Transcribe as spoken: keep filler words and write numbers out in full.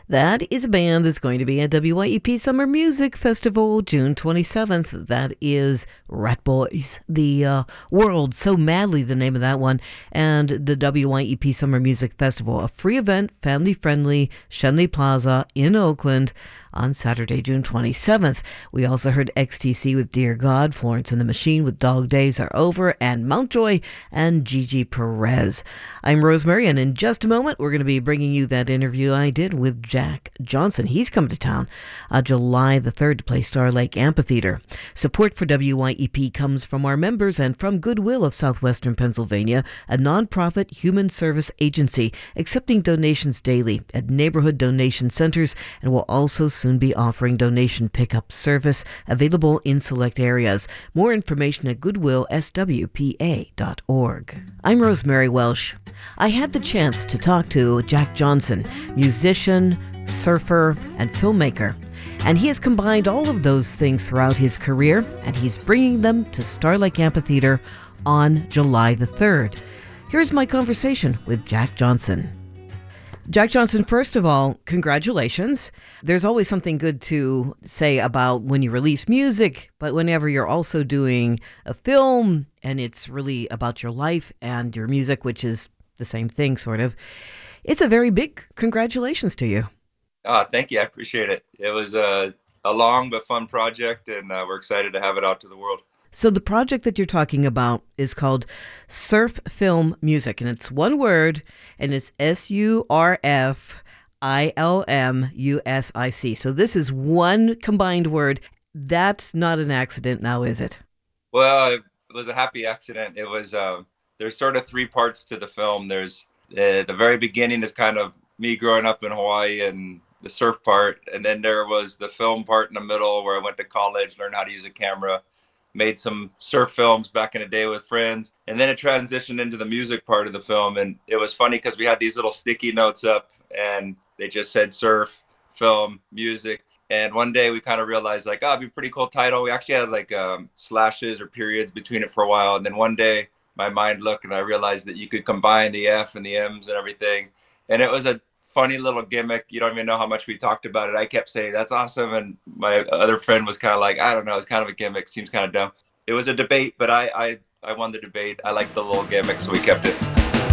That is a band that's going to be at W Y E P Summer Music Festival June twenty-seventh. That is Rat Boys, the uh, World So Madly, the name of that one. And the W Y E P Summer Music Festival, a free event, family friendly, Shenley Plaza in Oakland on Saturday, June twenty-seventh. We also heard X T C with Dear God, Florence and the Machine with Dog Days Are Over, and Mountjoy and Gigi Perez. I'm Rosemary, and in just a moment, we're going to be bringing you that interview I did with Jack Johnson. He's coming to town uh, July the third to play Star Lake Amphitheater. Support for W Y E P comes from our members and from Goodwill of Southwestern Pennsylvania, a nonprofit human service agency accepting donations daily at neighborhood donation centers, and will also soon be offering donation pickup service available in select areas. More information at goodwill s w p a dot org. I'm Rosemary Welsh. I had the chance to talk to Jack Johnson, musician, surfer, and filmmaker. And he has combined all of those things throughout his career, and he's bringing them to Star Lake Amphitheater on July the third. Here's my conversation with Jack Johnson. Jack Johnson, first of all, congratulations. There's always something good to say about when you release music, but whenever you're also doing a film and it's really about your life and your music, which is the same thing, sort of, it's a very big congratulations to you. Oh, thank you. I appreciate it. It was a, a long but fun project, and uh, we're excited to have it out to the world. So the project that you're talking about is called Surf Film Music, and it's one word, and it's S U R F I L M U S I C. So this is one combined word. That's not an accident now, is it? Well, it was a happy accident. It was, uh, there's sort of three parts to the film. There's uh, the very beginning is kind of me growing up in Hawaii and the surf part. And then there was the film part in the middle where I went to college, learned how to use a camera, made some surf films back in the day with friends. And then it transitioned into the music part of the film. And it was funny because we had these little sticky notes up and they just said surf, film, music. And one day we kind of realized like, oh, it'd be a pretty cool title. We actually had like um, slashes or periods between it for a while. And then one day my mind looked and I realized that you could combine the F and the M's and everything. And it was a funny little gimmick. You don't even know how much we talked about it. I kept saying, that's awesome. And my other friend was kind of like, I don't know, it's kind of a gimmick. Seems kind of dumb. It was a debate, but I, I, I won the debate. I liked the little gimmick, so we kept it.